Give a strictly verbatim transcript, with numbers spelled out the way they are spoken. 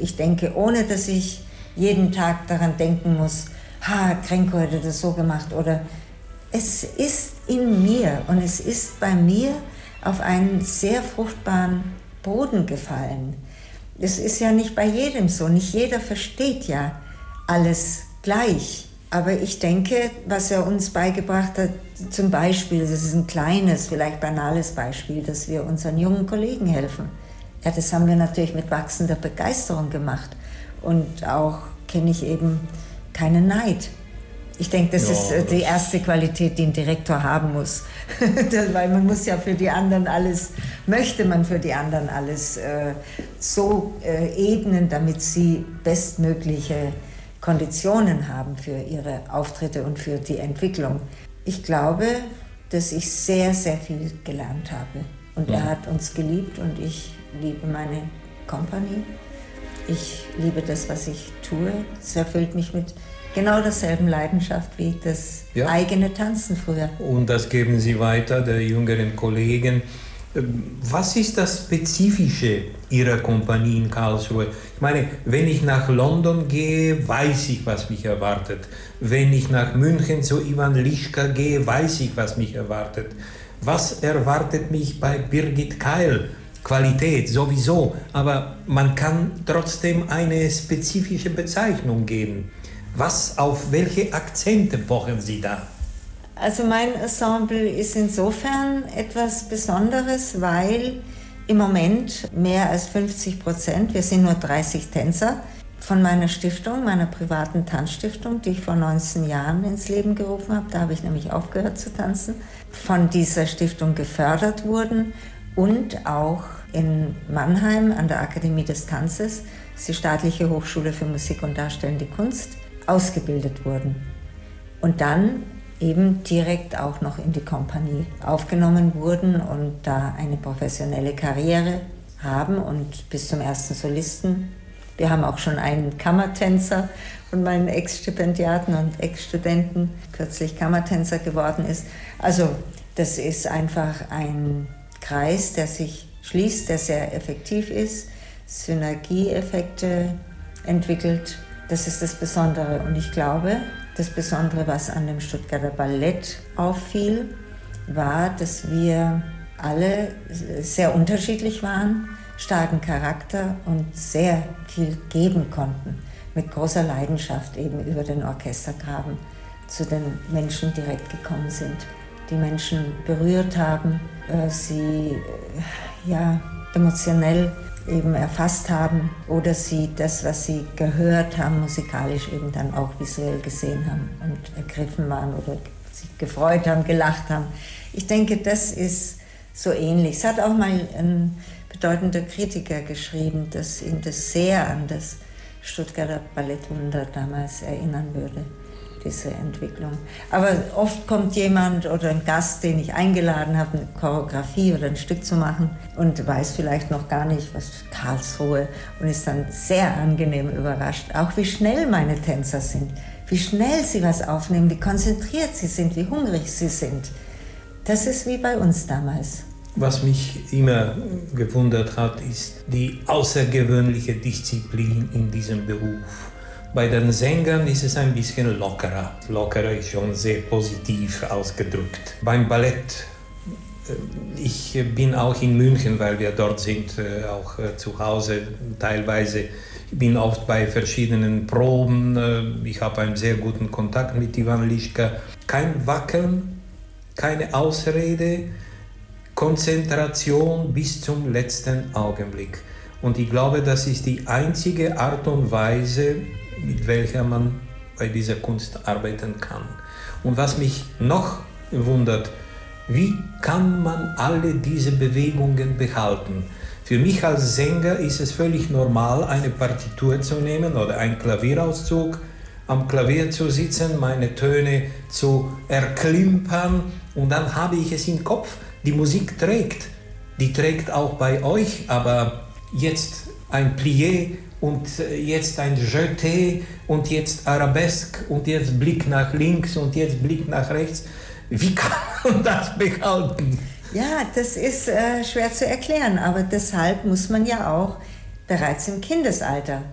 ich denke, ohne dass ich jeden Tag daran denken muss, ha, Krenko hätte das so gemacht, oder es ist in mir und es ist bei mir auf einen sehr fruchtbaren Boden gefallen. Es ist ja nicht bei jedem so, nicht jeder versteht ja alles gleich. Aber ich denke, was er uns beigebracht hat, zum Beispiel, das ist ein kleines, vielleicht banales Beispiel, dass wir unseren jungen Kollegen helfen. Ja, das haben wir natürlich mit wachsender Begeisterung gemacht. Und auch kenne ich eben keinen Neid. Ich denke, das ja, ist die erste Qualität, die ein Direktor haben muss. Weil man muss ja für die anderen alles, möchte man für die anderen alles äh, so äh, ebnen, damit sie bestmögliche Konditionen haben für ihre Auftritte und für die Entwicklung. Ich glaube, dass ich sehr, sehr viel gelernt habe. Und ja. Er hat uns geliebt und ich liebe meine Company. Ich liebe das, was ich tue. Es erfüllt mich mit genau derselben Leidenschaft wie das ja. eigene Tanzen früher. Und das geben Sie weiter der jüngeren Kollegen. Was ist das Spezifische Ihrer Kompanie in Karlsruhe? Ich meine, wenn ich nach London gehe, weiß ich, was mich erwartet. Wenn ich nach München zu Ivan Lischka gehe, weiß ich, was mich erwartet. Was erwartet mich bei Birgit Keil? Qualität sowieso, aber man kann trotzdem eine spezifische Bezeichnung geben. Was, auf welche Akzente pochen Sie da? Also mein Ensemble ist insofern etwas Besonderes, weil im Moment mehr als fünfzig Prozent, wir sind nur dreißig Tänzer, von meiner Stiftung, meiner privaten Tanzstiftung, die ich vor neunzehn Jahren ins Leben gerufen habe, da habe ich nämlich aufgehört zu tanzen, von dieser Stiftung gefördert wurden und auch in Mannheim an der Akademie des Tanzes, das ist die staatliche Hochschule für Musik und Darstellende Kunst, ausgebildet wurden. Und dann eben direkt auch noch in die Kompanie aufgenommen wurden und da eine professionelle Karriere haben und bis zum ersten Solisten. Wir haben auch schon einen Kammertänzer von meinen Ex-Stipendiaten und Ex-Studenten, kürzlich Kammertänzer geworden ist. Also das ist einfach ein Kreis, der sich schließt, der sehr effektiv ist, Synergieeffekte entwickelt. Das ist das Besondere. Und ich glaube, das Besondere, was an dem Stuttgarter Ballett auffiel, war, dass wir alle sehr unterschiedlich waren, starken Charakter und sehr viel geben konnten. Mit großer Leidenschaft eben über den Orchestergraben zu den Menschen direkt gekommen sind. Die Menschen berührt haben, sie ja, emotionell eben erfasst haben oder sie das, was sie gehört haben, musikalisch eben dann auch visuell gesehen haben und ergriffen waren oder sich gefreut haben, gelacht haben. Ich denke, das ist so ähnlich. Es hat auch mal ein bedeutender Kritiker geschrieben, dass ihn das sehr an das Stuttgarter Ballettwunder damals erinnern würde, diese Entwicklung. Aber oft kommt jemand oder ein Gast, den ich eingeladen habe, eine Choreografie oder ein Stück zu machen und weiß vielleicht noch gar nicht, was Karlsruhe, und ist dann sehr angenehm überrascht. Auch wie schnell meine Tänzer sind, wie schnell sie was aufnehmen, wie konzentriert sie sind, wie hungrig sie sind. Das ist wie bei uns damals. Was mich immer gewundert hat, ist die außergewöhnliche Disziplin in diesem Beruf. Bei den Sängern ist es ein bisschen lockerer. Lockerer ist schon sehr positiv ausgedrückt. Beim Ballett, ich bin auch in München, weil wir dort sind, auch zu Hause teilweise. Ich bin oft bei verschiedenen Proben. Ich habe einen sehr guten Kontakt mit Ivan Lischka. Kein Wackeln, keine Ausrede, Konzentration bis zum letzten Augenblick. Und ich glaube, das ist die einzige Art und Weise, mit welcher man bei dieser Kunst arbeiten kann. Und was mich noch wundert, wie kann man alle diese Bewegungen behalten? Für mich als Sänger ist es völlig normal, eine Partitur zu nehmen oder einen Klavierauszug, am Klavier zu sitzen, meine Töne zu erklimpern und dann habe ich es im Kopf. Die Musik trägt, die trägt auch bei euch, aber jetzt ein Plié und jetzt ein Jeté und jetzt Arabesque und jetzt Blick nach links und jetzt Blick nach rechts. Wie kann man das behalten? Ja, das ist äh, schwer zu erklären, aber deshalb muss man ja auch bereits im Kindesalter